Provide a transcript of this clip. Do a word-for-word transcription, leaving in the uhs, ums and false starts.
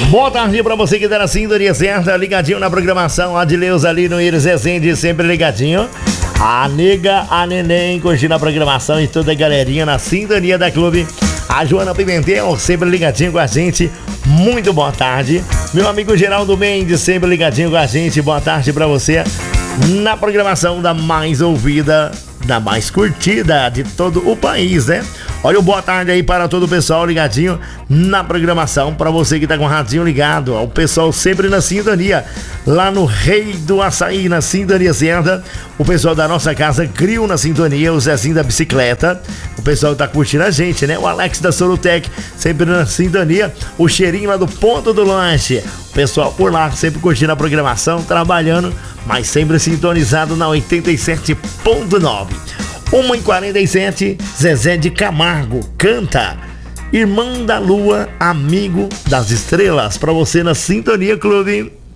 Boa tarde pra você que tá na sintonia certa, ligadinho na programação. Adileus ali no Iris Rezende, sempre ligadinho. A nega, a neném, curtindo a programação e toda a galerinha na sintonia da clube. A Joana Pimentel, sempre ligadinho com a gente. Muito boa tarde. Meu amigo Geraldo Mendes, sempre ligadinho com a gente. Boa tarde pra você. Na programação da mais ouvida, da mais curtida de todo o país, né? Olha, boa tarde aí para todo o pessoal ligadinho na programação. Para você que tá com o radinho ligado, o pessoal sempre na sintonia, lá no Rei do Açaí, na sintonia certa. O pessoal da nossa casa Grill na sintonia, o Zezinho da bicicleta. O pessoal tá curtindo a gente, né? O Alex da Sorotec, sempre na sintonia. O Cheirinho lá do Ponto do Lanche. O pessoal por lá, sempre curtindo a programação, trabalhando, mas sempre sintonizado na oitenta e sete ponto nove. uma e quarenta e sete, Zezé de Camargo canta Irmã da Lua, Amigo das Estrelas, pra você na Sintonia Clube.